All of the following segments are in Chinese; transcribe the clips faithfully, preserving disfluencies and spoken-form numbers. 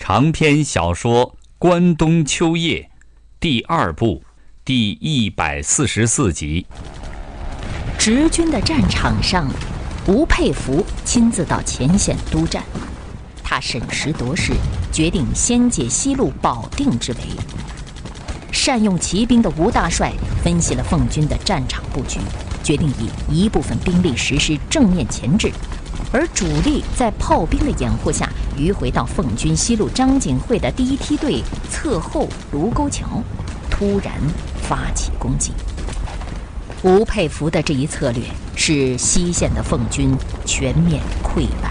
长篇小说《关东秋夜》第二部第一百四十四集。 直军的战场上，吴佩孚亲自到前线督战。他审时度势，决定先解西路保定之围。善用骑兵的吴大帅分析了奉军的战场布局，决定以一部分兵力实施正面前置，而主力在炮兵的掩护下迂回到奉军西路张景惠的第一梯队侧后卢沟桥，突然发起攻击。吴佩孚的这一策略使西线的奉军全面溃败。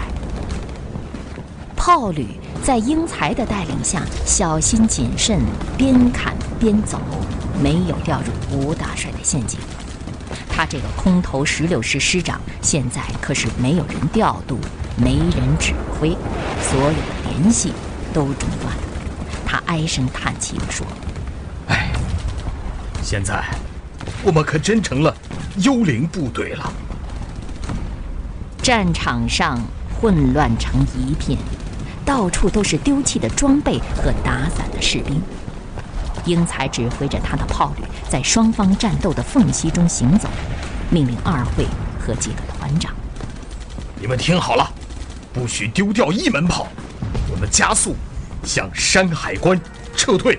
炮旅在英才的带领下小心谨慎，边砍边走，没有掉入吴大帅的陷阱。他这个空头十六师师长现在可是没有人调度，没人指挥，所有的联系都中断了。他唉声叹气地说： 哎，现在我们可真成了幽灵部队了。 战场上混乱成一片，到处都是丢弃的装备和打散的士兵。英才指挥着他的炮旅在双方战斗的缝隙中行走，命令二会和几个团长： 你们听好了，不许丢掉一门炮，我们加速向山海关撤退。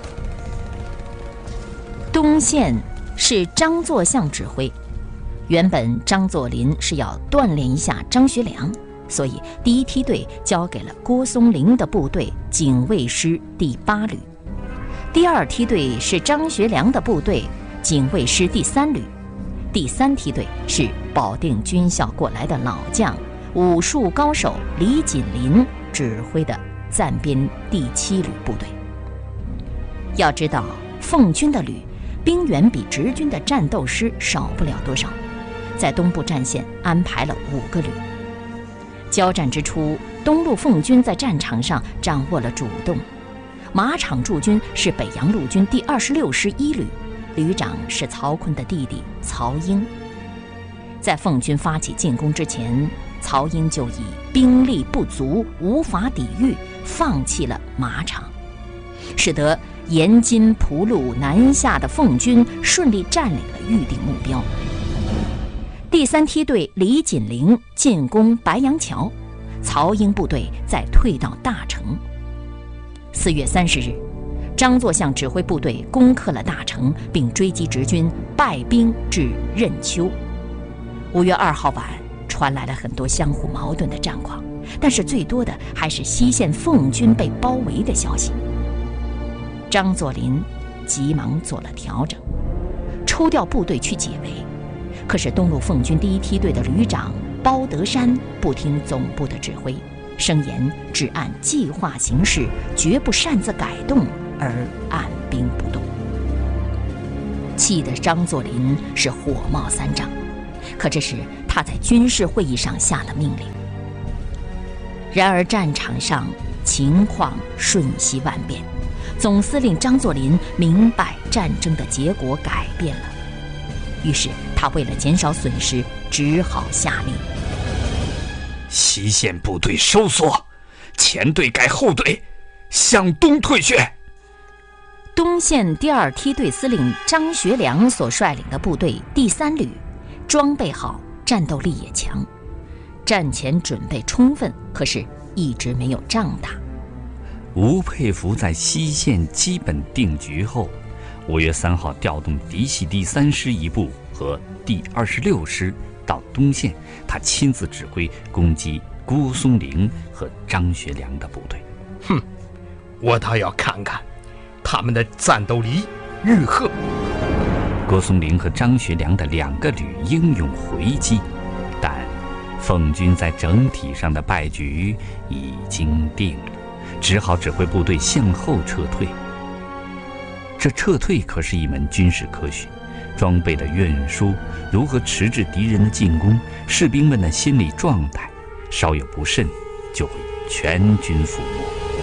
东线是张作相指挥，原本张作霖是要锻炼一下张学良，所以第一梯队交给了郭松龄的部队警卫师第八旅。第二梯队是张学良的部队警卫师第三旅，第三梯队是保定军校过来的老将武术高手李锦林指挥的暂编第七旅部队。要知道，奉军的旅兵源比直军的战斗师少不了多少，在东部战线安排了五个旅。交战之初，东路奉军在战场上掌握了主动。马场驻军是北洋陆军第二十六师一旅，旅长是曹锟的弟弟曹英。在奉军发起进攻之前，曹英就以兵力不足无法抵御，放弃了马场，使得沿津蒲路南下的奉军顺利占领了预定目标。第三梯队李锦龄进攻白杨桥，曹英部队再退到大城。四月三十日，张作相指挥部队攻克了大城，并追击直军，败兵至任丘。五月二号晚，传来了很多相互矛盾的战况，但是最多的还是西线奉军被包围的消息。张作霖急忙做了调整，抽调部队去解围。可是东路奉军第一梯队的旅长包德山不听总部的指挥，声言只按计划行事，绝不擅自改动，而按兵不动。气得张作霖是火冒三丈。可这时他在军事会议上下了命令。然而战场上情况瞬息万变，总司令张作霖明白战争的结果改变了，于是他为了减少损失，只好下令： 西线部队收缩，前队改后队，向东退却。 东线第二梯队司令张学良所率领的部队第三旅装备好，战斗力也强，战前准备充分，可是一直没有仗打。 吴佩孚在西线基本定局后，五月三号调动嫡系第三师一部和第二十六师到东线，他亲自指挥攻击郭松龄和张学良的部队。 哼，我倒要看看他们的战斗力如何。 郭松龄和张学良的两个旅英勇回击，但奉军在整体上的败局已经定了，只好指挥部队向后撤退。这撤退可是一门军事科学，装备的运输，如何迟滞敌人的进攻，士兵们的心理状态，稍有不慎就会全军覆没。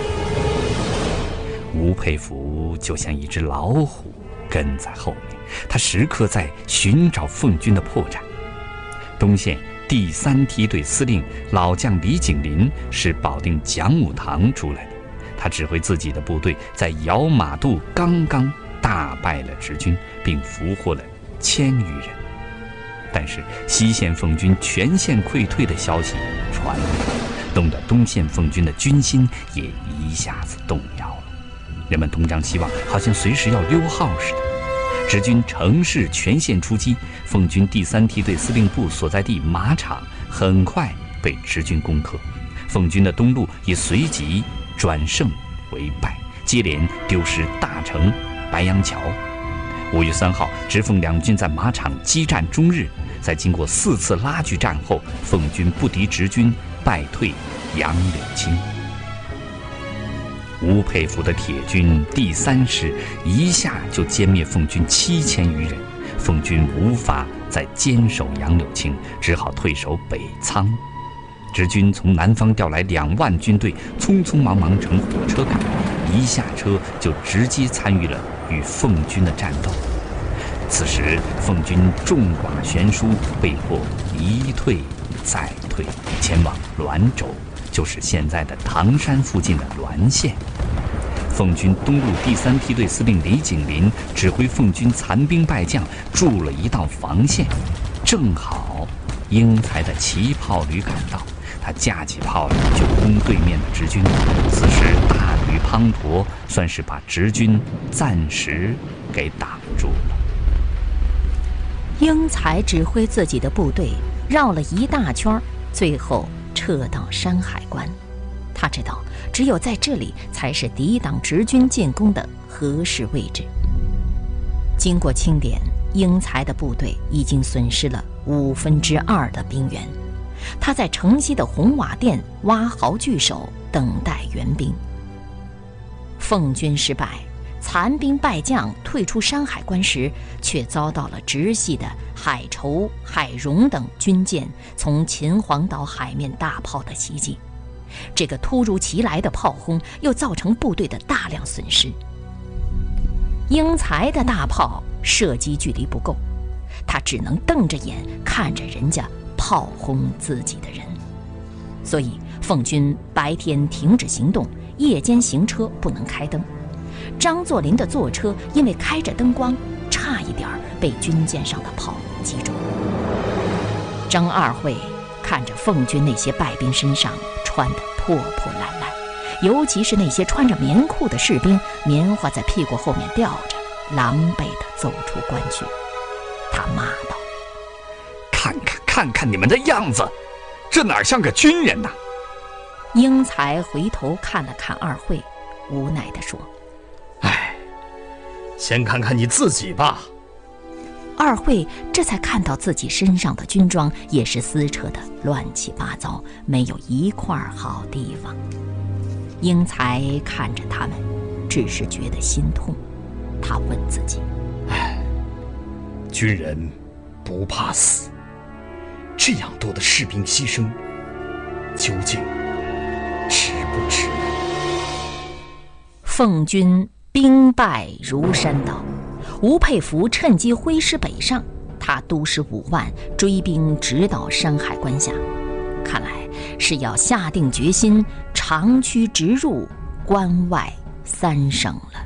吴佩孚就像一只老虎跟在后面，他时刻在寻找奉军的破绽。东线第三梯队司令老将李景林是保定讲武堂出来的，他他指挥自己的部队在姚马渡刚刚大败了直军，并俘获了千余人。但是西线奉军全线溃退的消息传来，弄得东线奉军的军心也一下子动摇了。人们东张西望，好像随时要溜号似的。直军乘势全线出击，奉军第三梯队司令部所在地马场很快被直军攻克，奉军的东路也随即转胜为败，接连丢失大城、白杨桥。五月三号，直奉两军在马场激战终日，在经过四次拉锯战后，奉军不敌直军，败退杨柳青。吴佩孚的铁军第三师一下就歼灭奉军七千余人，奉军无法再坚守杨柳青，只好退守北仓。直军从南方调来两万军队，匆匆忙忙乘火车赶，一下车就直接参与了与奉军的战斗。此时奉军众寡悬殊，被迫一退再退，前往滦州，就是现在的唐山附近的滦县。奉军东路第三梯队司令李景林指挥奉军残兵败将筑了一道防线，正好英才的骑炮旅赶到，他架起炮来就攻对面的直军。此时大雨滂沱，算是把直军暂时给挡住了。 英才指挥自己的部队绕了一大圈，最后撤到山海关。他知道只有在这里才是抵挡直军进攻的合适位置。经过清点，英才的部队已经损失了五分之二的兵员。他在城西的红瓦店挖壕据守，等待援兵。奉军失败，残兵败将退出山海关时，却遭到了直系的海筹、海荣等军舰从秦皇岛海面大炮的袭击。这个突如其来的炮轰又造成部队的大量损失。英才的大炮射击距离不够，他只能瞪着眼看着人家炮轰自己的人。所以奉军白天停止行动，夜间行车不能开灯。张作霖的坐车因为开着灯光，差一点被军舰上的炮击中。张二会看着奉军那些败兵身上穿得破破烂烂，尤其是那些穿着棉裤的士兵，棉花在屁股后面吊着，狼狈地走出关去。他骂道： 看看看看你们的样子，这哪像个军人呐！ 英才回头看了看二会，无奈地说： 哎，先看看你自己吧。 二会这才看到自己身上的军装也是撕扯的乱七八糟，没有一块好地方。英才看着他们，只是觉得心痛。他问自己： 哎，军人不怕死，这样多的士兵牺牲，究竟值不值？ 奉军兵败如山倒，吴佩孚趁机挥师北上，他督师五万追兵直捣山海关下，看来是要下定决心长驱直入关外三省了。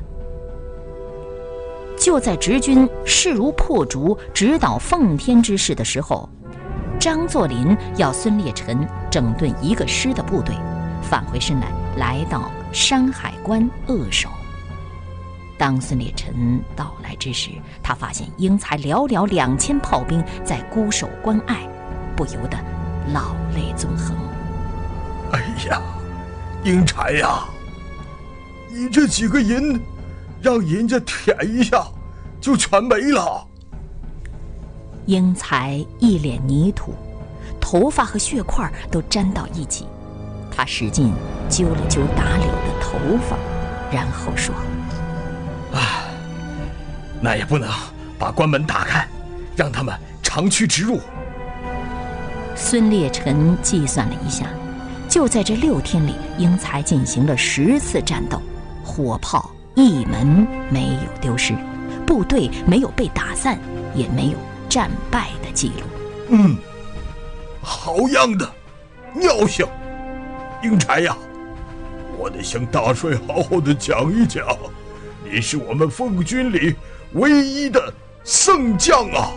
就在直军势如破竹直捣奉天之势的时候，张作霖要孙烈臣整顿一个师的部队，返回身来来到山海关扼守。当孙烈臣到来之时，他发现英才寥寥两千炮兵在固守关隘，不由得老泪纵横。 哎呀，英才呀，你这几个银让人家舔一下就全没了。 英才一脸泥土，头发和血块都粘到一起，他使劲揪了揪打绺的头发，然后说： 唉，那也不能把关门打开，让他们长驱直入。 孙烈臣计算了一下，就在这六天里，英才进行了十次战斗，火炮一门没有丢失，部队没有被打散，也没有战败的记录。 嗯，好样的，尿性！英才呀， 我得向大帅好好的讲一讲，你是我们奉军里唯一的圣将啊！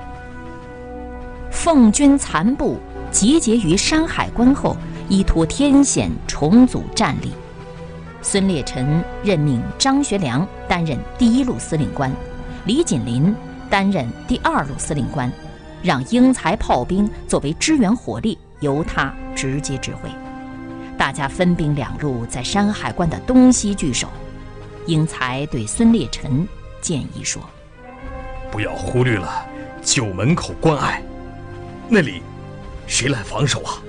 奉军残部集结于山海关后，依图天险，重组战力。孙烈臣任命张学良担任第一路司令官，李锦麟担任第二路司令官，让英才炮兵作为支援火力，由他直接指挥。大家分兵两路，在山海关的东西据守。英才对孙烈臣建议说： 不要忽略了九门口关隘，那里谁来防守啊？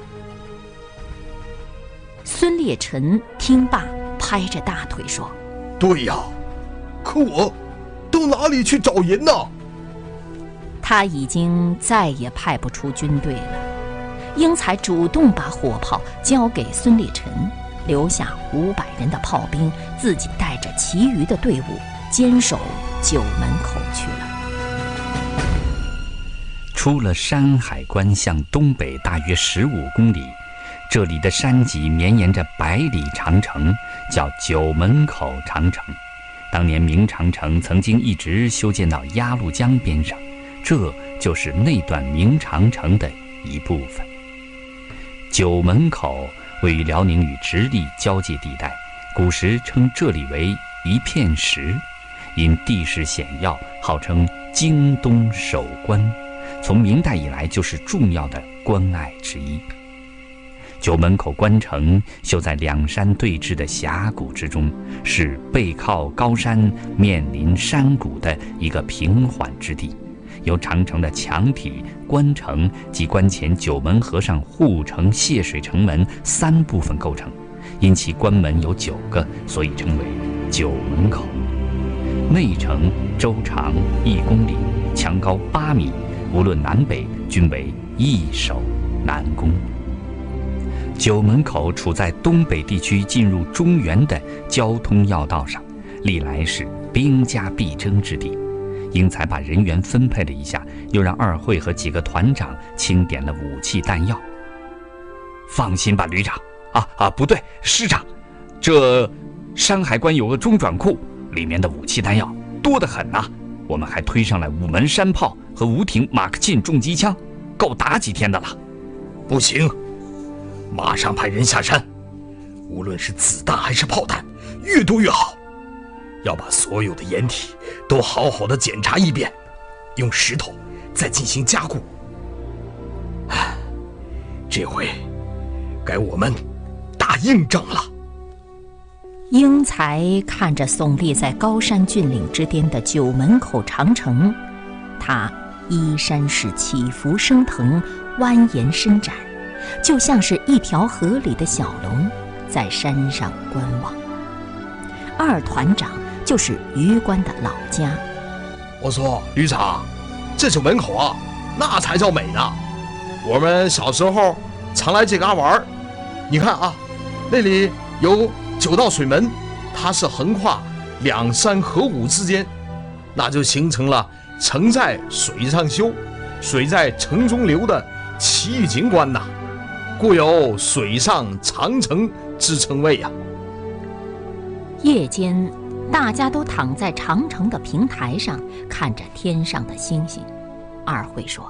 孙烈臣听罢，拍着大腿说： 对呀，可我到哪里去找人呢？ 他已经再也派不出军队了。英才主动把火炮交给孙烈臣，留下五百人的炮兵，自己带着其余的队伍坚守九门口去了。 出了山海关向东北大约十五公里，这里的山脊绵延着百里长城，叫九门口长城。当年明长城曾经一直修建到鸭绿江边上，这就是那段明长城的一部分。九门口位于辽宁与直隶交界地带，古时称这里为一片石，因地势险要，号称京东首关，从明代以来就是重要的关隘之一。九门口关城修在两山对峙的峡谷之中，是背靠高山、面临山谷的一个平缓之地，由长城的墙体、关城及关前九门河上护城泄水城门三部分构成。因其关门有九个，所以称为九门口。内城周长一公里，墙高八米，无论南北均为易守难攻。九门口处在东北地区进入中原的交通要道上，历来是兵家必争之地。英才把人员分配了一下，又让二会和几个团长清点了武器弹药。放心吧，旅长。啊啊，不对，师长，这山海关有个中转库，里面的武器弹药多得很呐、啊。我们还推上来五门山炮和吴挺马克沁重机枪，够打几天的了。 不行，马上派人下山，无论是子弹还是炮弹，越多越好。要把所有的掩体都好好的检查一遍，用石头再进行加固。唉，这回该我们打硬仗了。 英才看着耸立在高山峻岭之巅的九门口长城，它依山势起伏升腾，蜿蜒伸展，就像是一条河里的小龙在山上观望。二团长就是榆关的老家。 我说旅长，这九门口啊，那才叫美呢。我们小时候常来这嘎玩，你看啊，那里有九道水门，它是横跨两山河谷之间，那就形成了城在水上修，水在城中流的奇异景观呐，故有水上长城之称谓啊。 夜间，大家都躺在长城的平台上，看着天上的星星。二会说：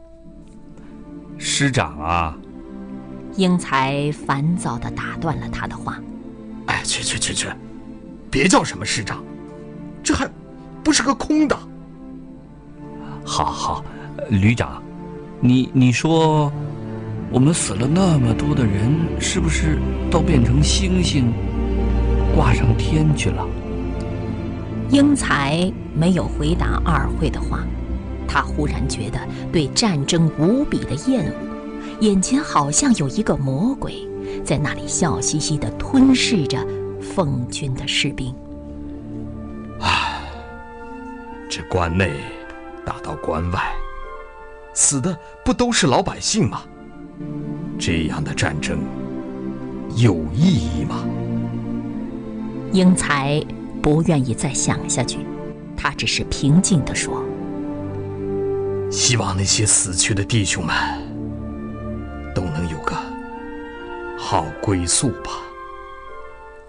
师长啊。 英才烦躁地打断了他的话： 哎，去去去去，别叫什么师长，这还不是个空的。 好好，旅长，你你说我们死了那么多的人，是不是都变成星星挂上天去了？ 英才没有回答二会的话，他忽然觉得对战争无比的厌恶，眼前好像有一个魔鬼在那里笑嘻嘻地吞噬着奉军的士兵。 唉，这关内打到关外，死的不都是老百姓吗？这样的战争有意义吗？ 英才不愿意再想下去，他只是平静地说： 希望那些死去的弟兄们都能有个好归宿吧。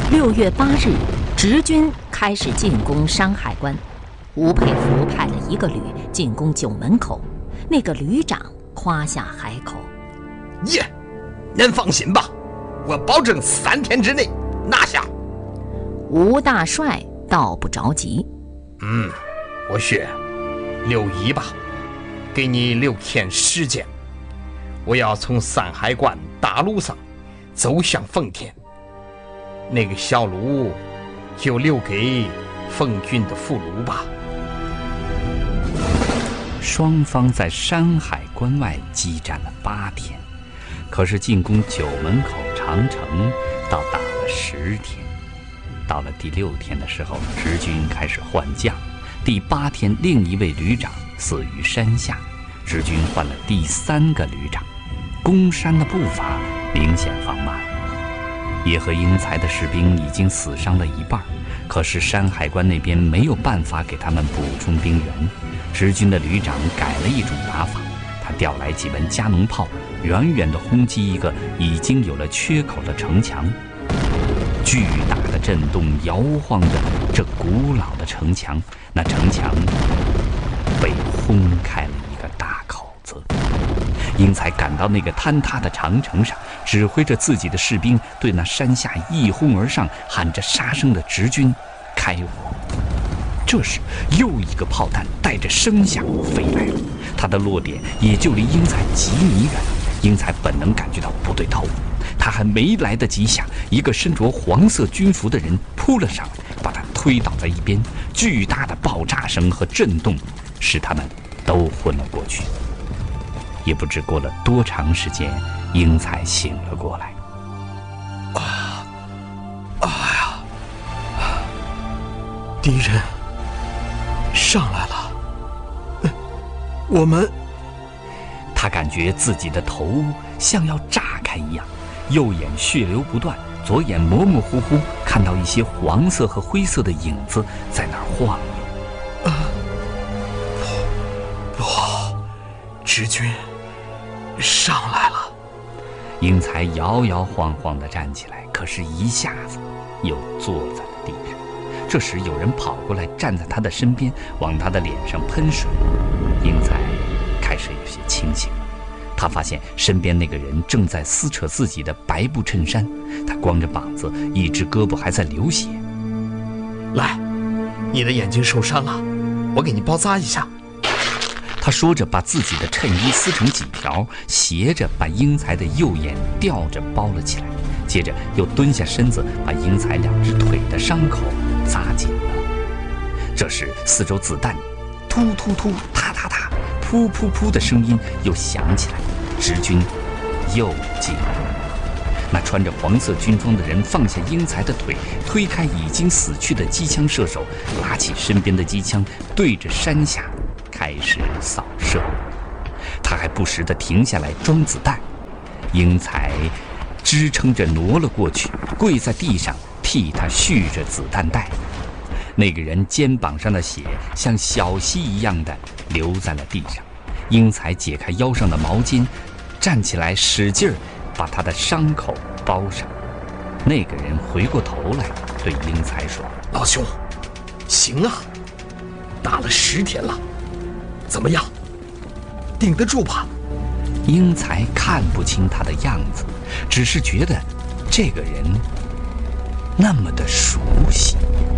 六月八日，直军开始进攻山海关。吴佩孚派了一个旅进攻九门口，那个旅长夸下海口：“ 耶，您放心吧，我保证三天之内拿下。” 吴大帅倒不着急：“ 嗯，我学六一吧，给你六天时间，我要从山海关大路上走向奉天，那个小路就留给奉军的俘虏吧。” 双方在山海关外激战了八天，可是进攻九门口长城倒打了十天。到了第六天的时候，直军开始换将。第八天，另一位旅长死于山下，直军换了第三个旅长，攻山的步伐明显放慢。叶和英才的士兵已经死伤了一半，可是山海关那边没有办法给他们补充兵员。直军的旅长改了一种打法，他调来几门加农炮，远远地轰击一个已经有了缺口的城墙。巨大的震动摇晃着这古老的城墙，那城墙被轰开了一个大口子。英才赶到那个坍塌的长城上，指挥着自己的士兵对那山下一哄而上喊着杀声的直军开火。这时又一个炮弹带着声响飞来了，它的落点也就离英才几米远。英才本能感觉到不对头，他还没来得及想，一个身着黄色军服的人扑了上来，把他推倒在一边。巨大的爆炸声和震动使他们都昏了过去。也不知过了多长时间，英才醒了过来。 啊，哎呀，敌人上来了，我们…… 他感觉自己的头像要炸开一样，右眼血流不断，左眼模模糊糊看到一些黄色和灰色的影子在那儿晃悠。 啊，不，不好，直军上来了！ 英才摇摇晃晃地站起来，可是一下子又坐在了地上。这时有人跑过来，站在他的身边，往他的脸上喷水。英才开始有些清醒了，他发现身边那个人正在撕扯自己的白布衬衫，他光着膀子，一只胳膊还在流血。 来，你的眼睛受伤了，我给你包扎一下。 他说着，把自己的衬衣撕成几条，斜着把英才的右眼吊着包了起来，接着又蹲下身子，把英才两只腿的伤口扎紧了。这时，四周子弹突突突、踏踏踏、噗噗噗的声音又响起来，直军又进攻。那穿着黄色军装的人放下英才的腿，推开已经死去的机枪射手，拉起身边的机枪，对着山下开始扫射。他还不时地停下来装子弹。英才支撑着挪了过去，跪在地上替他续着子弹带。那个人肩膀上的血像小溪一样的流在了地上。英才解开腰上的毛巾，站起来使劲儿把他的伤口包上。那个人回过头来对英才说：“ 老兄，行啊，打了十天了，怎么样？顶得住吧？” 英才看不清他的样子，只是觉得这个人那么的熟悉。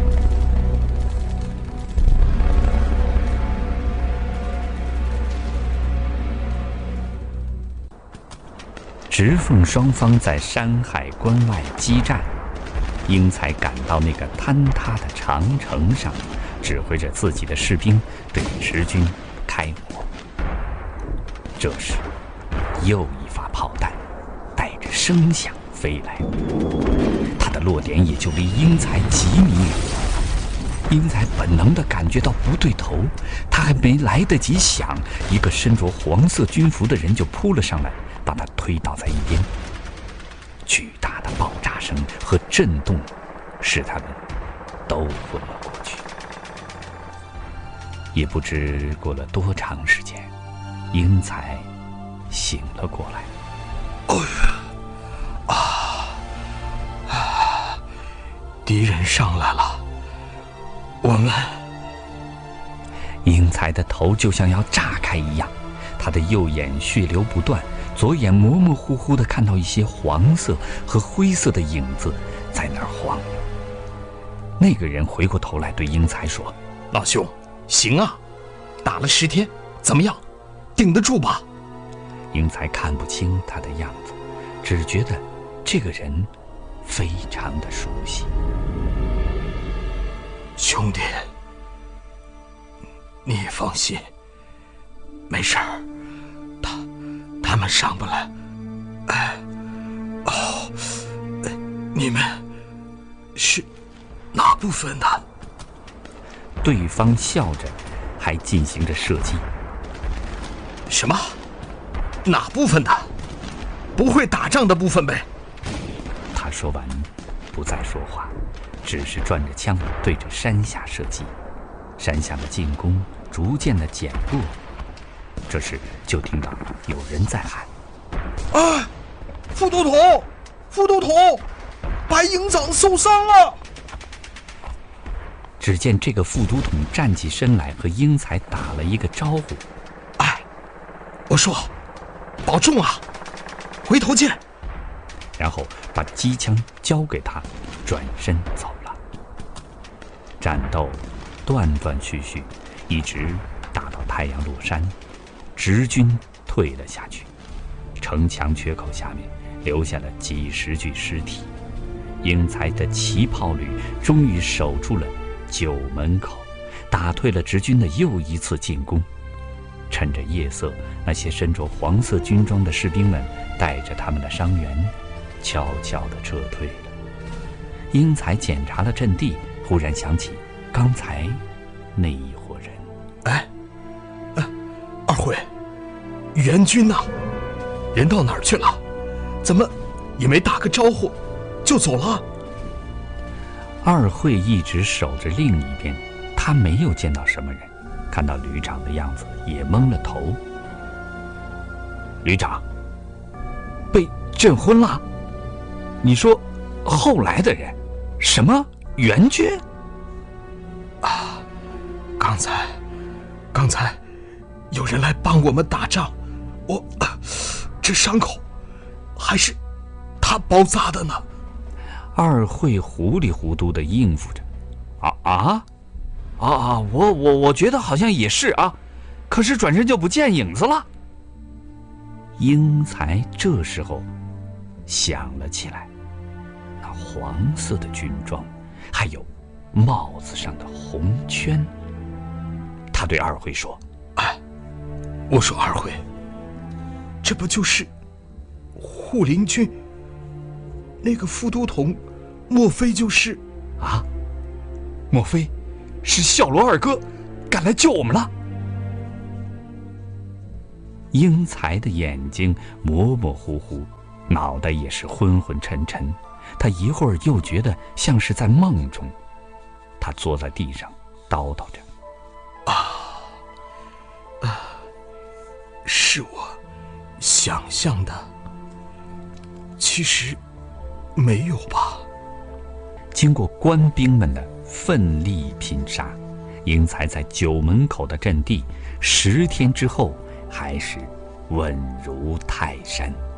直奉双方在山海关外激战，英才赶到那个坍塌的长城上，指挥着自己的士兵对直军开火。这时，又一发炮弹带着声响飞来，它的落点也就离英才几米远。英才本能地感觉到不对头，他还没来得及想，一个身着黄色军服的人就扑了上来，把他推倒在一边。巨大的爆炸声和震动使他们都昏了过去。也不知过了多长时间，英才醒了过来。 哎呀，啊啊！ 敌人上来了，我们…… 英才的头就像要炸开一样，他的右眼血流不断，左眼模模糊糊地看到一些黄色和灰色的影子在那儿晃悠。那个人回过头来对英才说：“ 老兄，行啊，打了十天，怎么样？顶得住吧？” 英才看不清他的样子，只觉得这个人非常的熟悉。 兄弟，你放心，没事儿，他他们上不来。哎，哦，你们是哪部分的？ 对方笑着，还进行着射击。 什么？哪部分的？不会打仗的部分呗？ 他说完，不再说话，只是转着枪对着山下射击。山下的进攻逐渐的减弱。这时就听到有人在喊：“ 哎，副都统，副都统，白营长受伤了！” 只见这个副都统站起身来，和英才打了一个招呼：“ 哎，我说，保重啊，回头见。” 然后把机枪交给他，转身走了。战斗断断续续，一直打到太阳落山，直军退了下去。城墙缺口下面留下了几十具尸体。英才的骑炮旅终于守住了九门口，打退了直军的又一次进攻。趁着夜色，那些身着黄色军装的士兵们带着他们的伤员悄悄地撤退了。英才检查了阵地，忽然想起刚才那一伙人。 哎，哎，二会，援军呢？人到哪儿去了？怎么也没打个招呼就走了？ 二会一直守着另一边，他没有见到什么人，看到旅长的样子也蒙了头。旅长被震昏了？你说后来的人？什么援军？ 啊，刚才刚才有人来帮我们打仗，我、啊、这伤口还是他包扎的呢。 二会糊里糊涂地应付着。啊啊啊啊！我我我觉得好像也是啊，可是转身就不见影子了。英才这时候想了起来，那黄色的军装，还有帽子上的红圈。他对二会说：“ 哎，我说二会，这不就是护林军那个副都统，莫非就是啊？莫非是孝罗二哥赶来救我们了？”英才的眼睛模模糊糊，脑袋也是昏昏沉沉。他一会儿又觉得像是在梦中。他坐在地上叨叨着：“ 啊，啊，是我想象的，其实没有吧。” 经过官兵们的奋力拼杀，英才在九门口的阵地，十天之后还是稳如泰山。